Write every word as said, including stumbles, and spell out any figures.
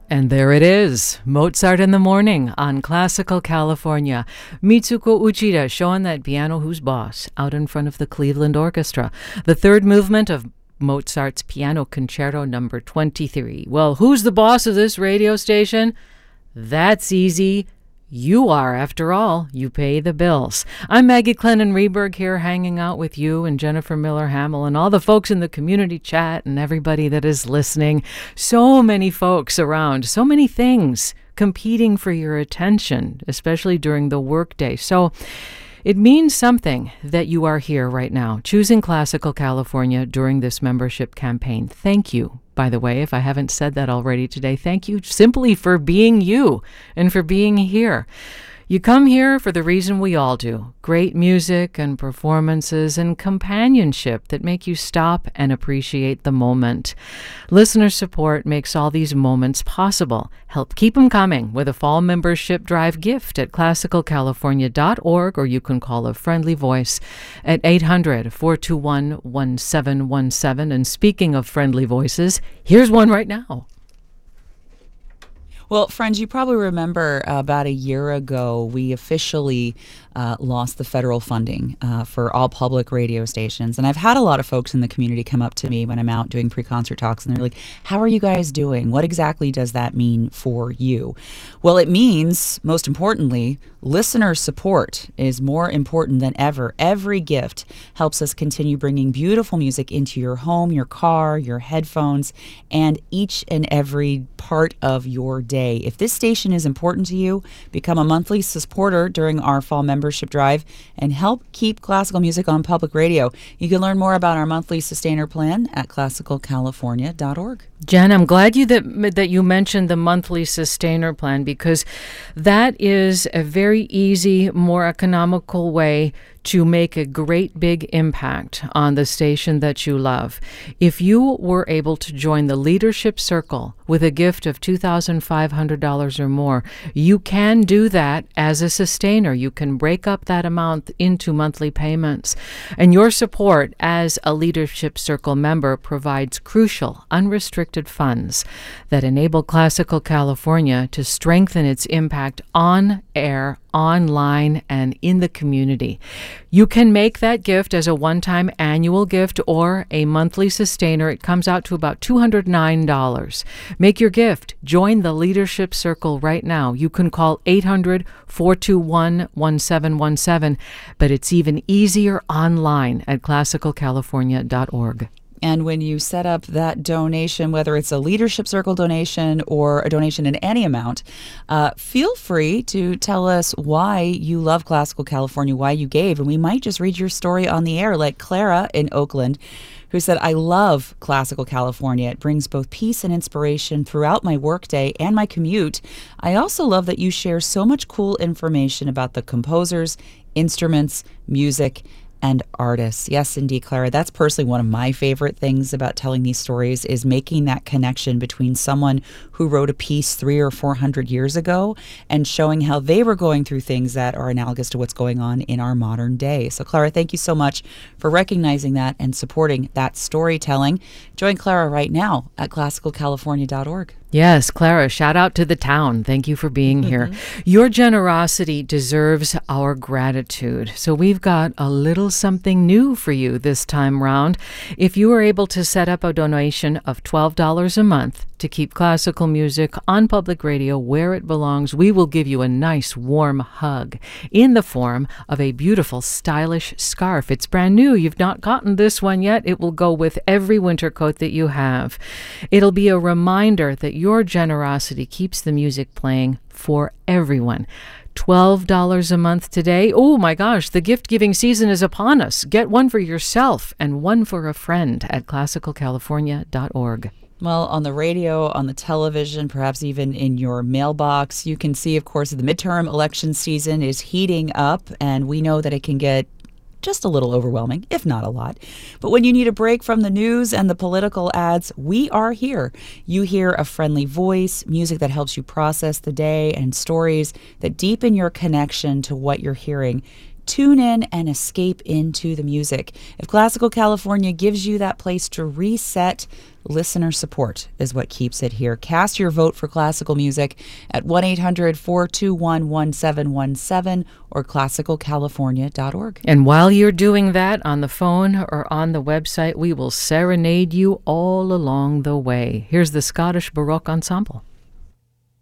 And there it is, Mozart in the Morning on Classical California. Mitsuko Uchida showing that piano who's boss out in front of the Cleveland Orchestra. The third movement of Mozart's Piano Concerto number twenty-three. Well, who's the boss of this radio station? That's easy. You are, after all. You pay the bills. I'm Maggie Clennon Reberg here hanging out with you and Jennifer Miller Hamill and all the folks in the community chat and everybody that is listening. So many folks around, so many things competing for your attention, especially during the workday. So it means something that you are here right now, choosing Classical California during this membership campaign. Thank you. By the way, if I haven't said that already today, thank you simply for being you and for being here. You come here for the reason we all do, great music and performances and companionship that make you stop and appreciate the moment. Listener support makes all these moments possible. Help keep them coming with a fall membership drive gift at classical california dot org, or you can call a friendly voice at eight hundred, four two one, one seven one seven. And speaking of friendly voices, here's one right now. Well, friends, you probably remember uh, about a year ago, we officially uh, lost the federal funding uh, for all public radio stations. And I've had a lot of folks in the community come up to me when I'm out doing pre-concert talks, and they're like, how are you guys doing? What exactly does that mean for you? Well, it means, most importantly, listener support is more important than ever. Every gift helps us continue bringing beautiful music into your home, your car, your headphones, and each and every part of your day. If this station is important to you, become a monthly supporter during our fall membership drive and help keep classical music on public radio. You can learn more about our monthly sustainer plan at classical california dot org. Jen, I'm glad you that that you mentioned the monthly sustainer plan, because that is a very easy, more economical way to make a great big impact on the station that you love. If you were able to join the Leadership Circle with a gift of two thousand five hundred dollars or more, you can do that as a sustainer. You can break up that amount into monthly payments. And your support as a Leadership Circle member provides crucial, unrestricted funds that enable Classical California to strengthen its impact on air, online, and in the community. You can make that gift as a one-time annual gift or a monthly sustainer. It comes out to about two hundred nine dollars. Make your gift. Join the Leadership Circle right now. You can call eight hundred, four two one, one seven one seven, but it's even easier online at classical california dot org. And when you set up that donation, whether it's a Leadership Circle donation or a donation in any amount, uh, feel free to tell us why you love Classical California, why you gave. And we might just read your story on the air, like Clara in Oakland, who said, I love Classical California. It brings both peace and inspiration throughout my workday and my commute. I also love that you share so much cool information about the composers, instruments, music, and artists. Yes, indeed, Clara. That's personally one of my favorite things about telling these stories, is making that connection between someone who wrote a piece three or four hundred years ago and showing how they were going through things that are analogous to what's going on in our modern day. So, Clara, thank you so much for recognizing that and supporting that storytelling. Join Clara right now at classical california dot org. Yes, Clara, shout out to the town. Thank you for being here. Your generosity deserves our gratitude. So we've got a little something new for you this time round. If you are able to set up a donation of twelve dollars a month to keep classical music on public radio where it belongs, we will give you a nice warm hug in the form of a beautiful, stylish scarf. It's brand new. You've not gotten this one yet. It will go with every winter coat that you have. It'll be a reminder that your generosity keeps the music playing for everyone. twelve dollars a month today. Oh my gosh, the gift-giving season is upon us. Get one for yourself and one for a friend at classical california dot org. Well, on the radio, on the television, perhaps even in your mailbox, you can see, of course, the midterm election season is heating up, and we know that it can get just a little overwhelming, if not a lot. But when you need a break from the news and the political ads, we are here. You hear a friendly voice, music that helps you process the day, and stories that deepen your connection to what you're hearing. tune in and escape into the music. If Classical California gives you that place to reset, listener support is what keeps it here. Cast your vote for classical music at one eight hundred four two one one seven one seven or classical california dot org. And while you're doing that on the phone or on the website, we will serenade you all along the way. Here's the Scottish Baroque Ensemble.